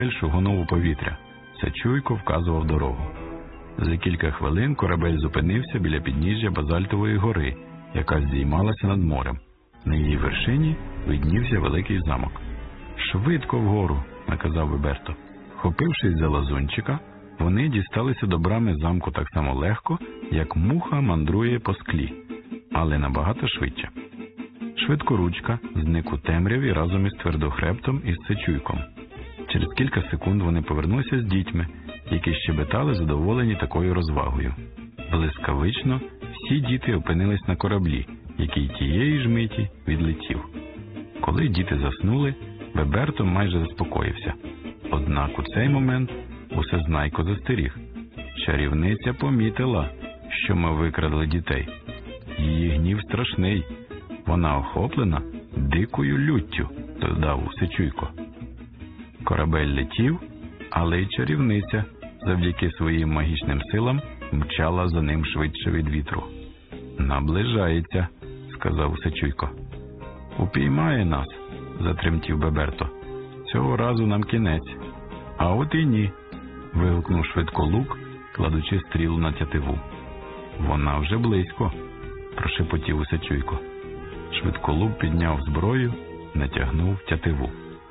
шугонув у повітря. Сичуйко вказував дорогу. За кілька хвилин корабель зупинився біля підніжжя базальтової гори, яка здіймалася над морем. На її вершині виднівся великий замок. «Швидко вгору!» – наказав Беберто. Вхопившись за лазунчика, вони дісталися до брами замку так само легко, як муха мандрує по склі, але набагато швидше. Швидкоручка зник у темряві разом із Твердохребтом і з Сичуйком. Через кілька секунд вони повернулися з дітьми, які щебетали задоволені такою розвагою. Блискавично всі діти опинились на кораблі, який тієї ж миті відлетів. Коли діти заснули, Беберто майже заспокоївся. Однак у цей момент Усезнайко застеріг. Чарівниця помітила, що ми викрадли дітей. Її гнів страшний. Вона охоплена дикою люттю, додав Сичуйко. Корабель летів, але й чарівниця, завдяки своїм магічним силам, мчала за ним швидше від вітру. «Наближається», – сказав Сичуйко. «Упіймає нас», – затремтів Беберто. «Цього разу нам кінець». «А от і ні», – вигукнув Швидколук, кладучи стрілу на тятиву. «Вона вже близько», – прошепотів Сичуйко. Швидколук підняв зброю, натягнув тятиву.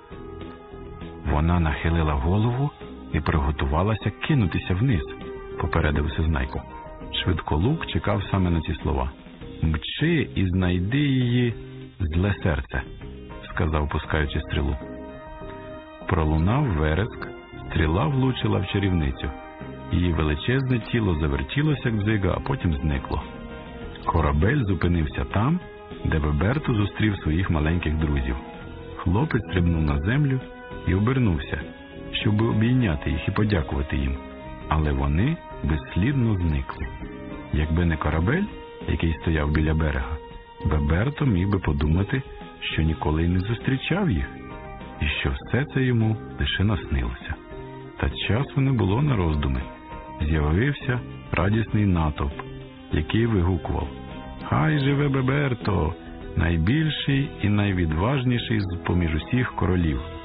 «Вона нахилила голову і приготувалася кинутися вниз», – попередив Всезнайко. Швидколук чекав саме на ці слова. «Мчи і знайди її, зле серце», – сказав, пускаючи стрілу. Пролунав вереск, стріла влучила в чарівницю. Її величезне тіло завертілося, як дзига, а потім зникло. Корабель зупинився там, де Беберто зустрів своїх маленьких друзів. Хлопець стрибнув на землю і обернувся, щоб обійняти їх і подякувати їм. Але вони безслідно зникли. Якби не корабель, який стояв біля берега, Беберто міг би подумати, що ніколи й не зустрічав їх, і що все це йому лише наснилося. Та часу не було на роздуми. З'явився радісний натовп, який вигукував: «Хай живе Беберто, найбільший і найвідважніший з-поміж усіх королів!»